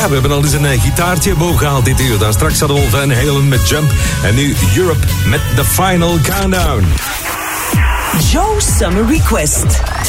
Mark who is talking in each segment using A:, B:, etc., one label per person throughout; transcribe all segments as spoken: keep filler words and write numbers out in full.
A: Ja, we hebben al eens een uh, gitaartje boven gehaald dit uur. Daar straks hadden we Van Halen met Jump. En nu Europe met The Final Countdown.
B: Joe Summer Request.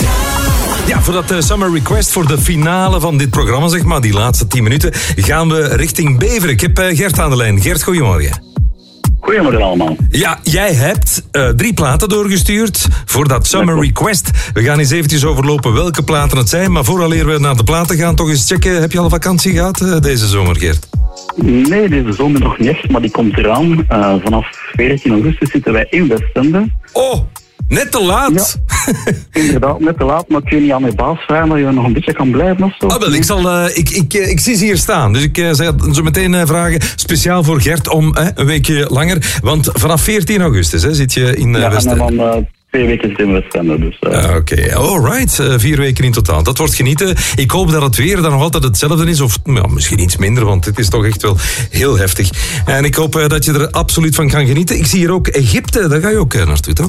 A: Ja, voor dat uh, Summer Request, voor de finale van dit programma, zeg maar, die laatste tien minuten, gaan we richting Beveren. Ik heb uh, Gert aan de lijn. Gert, goedemorgen.
C: Goedemorgen allemaal.
A: Ja, jij hebt uh, drie platen doorgestuurd voor dat Summer Request. We gaan eens eventjes overlopen welke platen het zijn. Maar vooraleer we naar de platen gaan, toch eens checken. Heb je al vakantie gehad uh, deze zomer, Gert?
C: Nee, deze zomer nog niet echt, maar die komt eraan. Uh, vanaf veertien augustus zitten wij in Westende.
A: Oh, net te laat.
C: Ja, inderdaad, net te laat. Maar kun je niet aan mijn baas vragen dat je nog een beetje kan blijven of zo?
A: Ah, wel, ik, zal, uh, ik, ik, ik, ik zie ze hier staan. Dus ik uh, zal zo meteen uh, vragen, speciaal voor Gert, om uh, een weekje langer. Want vanaf veertien augustus hè, zit je in uh,
C: ja,
A: Westende.
C: Ja, en dan uh, twee weken zit in Westende. Dus, uh.
A: uh, Oké, okay. Alright. Uh, vier weken in totaal. Dat wordt genieten. Ik hoop dat het weer dan nog altijd hetzelfde is. Of nou, misschien iets minder, want dit is toch echt wel heel heftig. En ik hoop uh, dat je er absoluut van kan genieten. Ik zie hier ook Egypte. Daar ga je ook uh, naartoe, toch?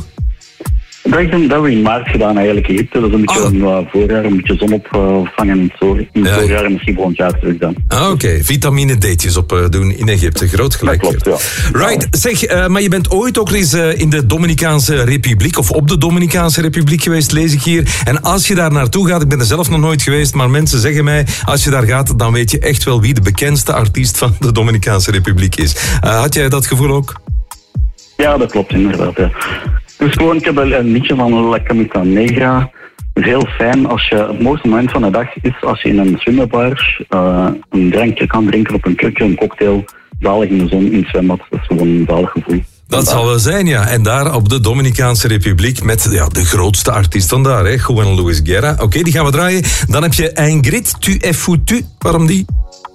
C: Dat hebben we in maart gedaan eigenlijk, Egypte. Dat is een beetje oh. een uh, voorjaar, een beetje zon opvangen in het in ja. voorjaar en misschien volgend jaar terug dan.
A: Ah, Oké, okay. Vitamine D'tjes op uh, doen in Egypte. Groot gelijk.
C: Dat klopt, ja.
A: Right, zeg, uh, maar je bent ooit ook eens uh, in de Dominicaanse Republiek of op de Dominicaanse Republiek geweest, lees ik hier. En als je daar naartoe gaat, ik ben er zelf nog nooit geweest, maar mensen zeggen mij, als je daar gaat, dan weet je echt wel wie de bekendste artiest van de Dominicaanse Republiek is. Uh, had jij dat gevoel ook?
C: Ja, dat klopt inderdaad, ja. Dus gewoon, ik heb een liedje van La Camisa Negra. Het is heel fijn als je, het mooiste moment van de dag is als je in een zwembar uh, een drankje kan drinken op een krukje, een cocktail, zalig in de zon, in het zwembad. Dat is gewoon een zalig gevoel.
A: Dat zal wel zijn, ja. En daar op de Dominicaanse Republiek met ja, de grootste artiest van daar, hè, Juan Luis Guerra. Oké, okay, die gaan we draaien. Dan heb je Ingrid, Tu es foutu. Waarom die?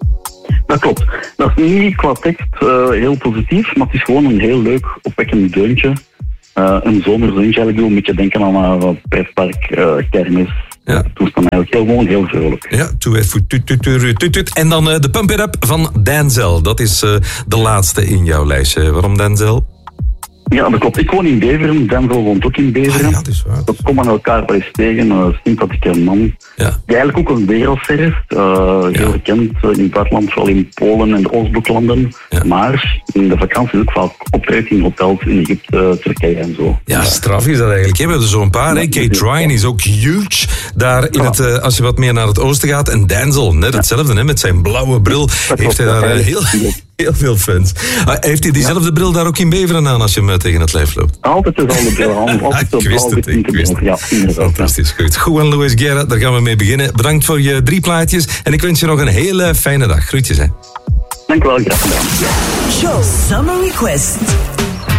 C: Dat klopt. Dat is niet qua tekst uh, heel positief, maar het is gewoon een heel leuk, opwekkend deuntje. Uh, een zomersdeuntje eigenlijk, doe een beetje denken aan een uh, pretpark, uh, kermis.
A: Ja.
C: Toestand eigenlijk heel gewoon, heel vrolijk.
A: Ja, tu es foutu. En dan uh, de Pump It Up van Denzel. Dat is uh, de laatste in jouw lijstje. Waarom Denzel?
C: Ja, dat klopt. Ik woon in Beveren. Denzel woont ook in Beveren.
A: Ah, ja, dat is waar.
C: We komen elkaar wel eens tegen. Uh, sympathieke man.
A: Ja.
C: Die eigenlijk ook een wereldster is. Uh, heel ja. gekend uh, in het buitenland, vooral in Polen en de Oostbloklanden. Ja. Maar in de vakantie is ook vaak optreedt in hotels in Egypte, Turkije en zo.
A: Ja, straf is dat eigenlijk. We hebben er zo'n paar. Ja, Kate Ryan is ook huge. Daar in ja. het, uh, als je wat meer naar het oosten gaat. En Denzel, net hetzelfde, hè, met zijn blauwe bril. Dat heeft hij daar uh, heel... Heel veel fans. Uh, heeft hij diezelfde ja. bril daar ook in Beveren aan als je hem uh, tegen het lijf loopt?
C: Altijd dezelfde bril aan. Altijd
A: ik wist het, ik wist het.
C: Ja,
A: fantastisch, goed. Juan Luis Guerra, daar gaan we mee beginnen. Bedankt voor je drie plaatjes en ik wens je nog een hele fijne dag. Groetjes, hè.
C: Dank u wel, graag gedaan.
B: Show Summer Request.